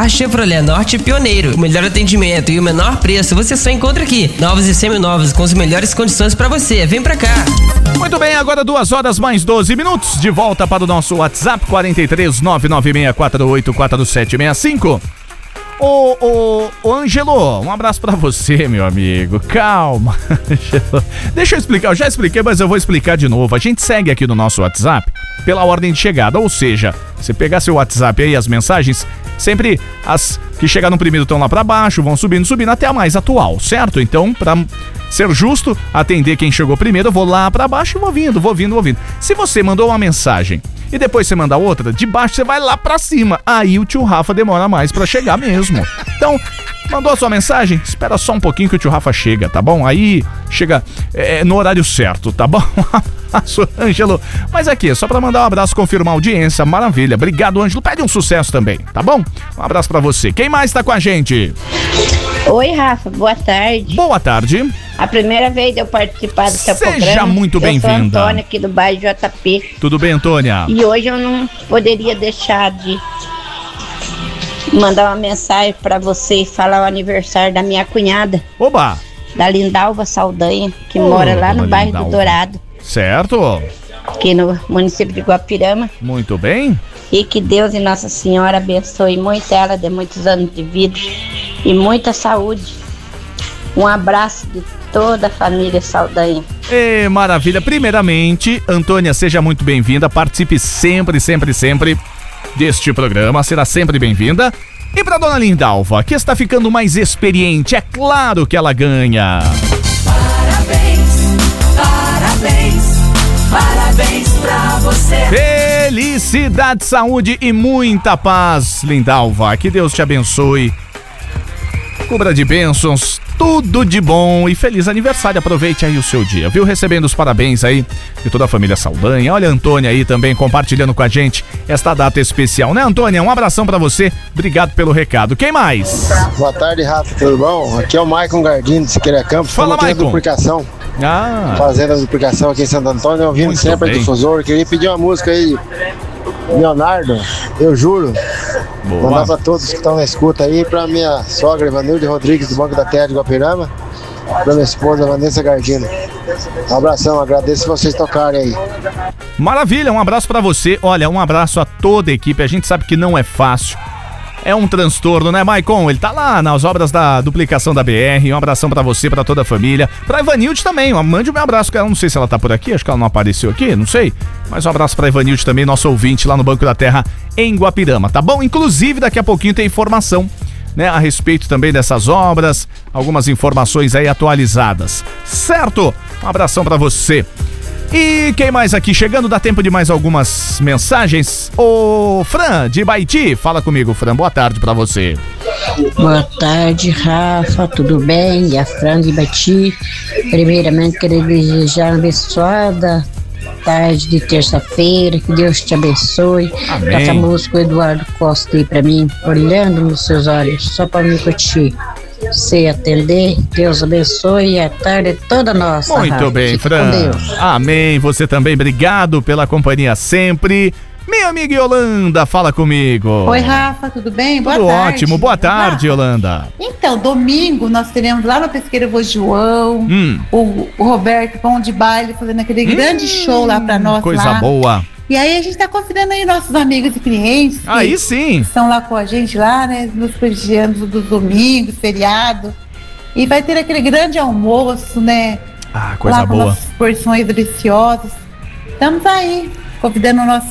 carro Chevrolet Norte pioneiro. O melhor atendimento e o menor preço você só encontra aqui. Novos e seminovos com as melhores condições pra você. Vem pra cá. Muito bem, agora 2h mais 12 minutos. De volta para o nosso WhatsApp 43 996484765. Ô Ângelo, um abraço pra você, meu amigo. Calma, Ângelo. Deixa eu explicar, eu já expliquei, mas eu vou explicar de novo. A gente segue aqui no nosso WhatsApp pela ordem de chegada, ou seja, você pegar seu WhatsApp aí, as mensagens, sempre as que chegaram primeiro estão lá pra baixo, vão subindo até a mais atual, certo? Então, pra ser justo, atender quem chegou primeiro, eu vou lá pra baixo e vou ouvindo. Se você mandou uma mensagem e depois você manda outra, de baixo você vai lá pra cima. Aí o tio Rafa demora mais pra chegar mesmo. Então, mandou a sua mensagem? Espera só um pouquinho que o tio Rafa chega, tá bom? Aí chega no horário certo, tá bom? Abraço, Ângelo. Mas aqui, só pra mandar um abraço, confirmar a audiência, maravilha. Obrigado, Ângelo. Pede um sucesso também, tá bom? Um abraço pra você. Quem mais tá com a gente? Oi, Rafa, boa tarde. Boa tarde. A primeira vez de eu participar do seu programa. Seja muito bem-vinda. Eu sou a Antônia, aqui do bairro JP. Tudo bem, Antônia? E hoje eu não poderia deixar de mandar uma mensagem pra você e falar o aniversário da minha cunhada. Oba! Da Lindalva Saldanha, que mora lá no bairro do Dourado. Certo. Aqui no município de Guapirama. Muito bem. E que Deus e Nossa Senhora abençoe muito ela, dê muitos anos de vida e muita saúde. Um abraço de toda a família Saldanha. Maravilha. Primeiramente, Antônia, seja muito bem-vinda. Participe sempre deste programa. Será sempre bem-vinda. E para dona Lindalva, que está ficando mais experiente, é claro que ela ganha. Parabéns pra você. Felicidade, saúde e muita paz, Lindalva. Que Deus te abençoe. Cubra de bênçãos, tudo de bom e feliz aniversário. Aproveite aí o seu dia, viu? Recebendo os parabéns aí de toda a família Saldanha. Olha a Antônia aí também compartilhando com a gente esta data especial, né, Antônia? Um abração pra você, obrigado pelo recado. Quem mais? Boa tarde, Rafa, tudo bom? Aqui é o Maicon Gardino de Siqueira Campos. Fala, Maicon. Duplicação. Fazendo a duplicação aqui em Santo Antônio, ouvindo muito sempre a difusor. Queria pedir uma música aí, Leonardo, eu juro. Boa. Mandar pra todos que estão na escuta aí, pra minha sogra Ivanilde Rodrigues do Banco da Terra de Guapirama, pra minha esposa Vanessa Gardino. Um abração, agradeço vocês tocarem aí. Maravilha, um abraço pra você. Olha, um abraço a toda a equipe. A gente sabe que não é fácil. É um transtorno, né, Maicon? Ele tá lá nas obras da duplicação da BR. Um abração pra você, pra toda a família. Pra Ivanilde também. Mande um abraço pra ela. Não sei se ela tá por aqui. Acho que ela não apareceu aqui. Não sei. Mas um abraço pra Ivanilde também, nosso ouvinte lá no Banco da Terra em Guapirama, tá bom? Inclusive, daqui a pouquinho tem informação, né, a respeito também dessas obras. Algumas informações aí atualizadas. Certo? Um abração pra você. E quem mais aqui chegando? Dá tempo de mais algumas mensagens. O Fran, de Baiti, fala comigo, Fran. Boa tarde pra você. Boa tarde, Rafa, tudo bem? E a Fran de Baiti. Primeiramente, queria desejar uma abençoada tarde de terça-feira. Que Deus te abençoe. Amém. Toca a música Eduardo Costa aí pra mim, olhando nos seus olhos, só pra me curtir. Você atender, Deus abençoe, a tarde é toda nossa. Muito Rafa. bem, Fica Fran. com Deus. Amém, você também, obrigado pela companhia sempre. Minha amiga Yolanda, fala comigo. Oi, Rafa, tudo bem? Boa Tudo tarde. ótimo, boa tarde, Yolanda. Então, domingo nós teremos lá no Pesqueira Vô João, o Roberto Pão de Baile fazendo aquele grande show lá pra nós. Coisa lá. boa. E aí a gente tá convidando aí nossos amigos e clientes. Aí sim. Estão lá com a gente lá, né? Nos prestigiando dos domingos, feriado. E vai ter aquele grande almoço, né? Ah, coisa lá com boa. nossas porções deliciosas. Estamos aí, convidando nossos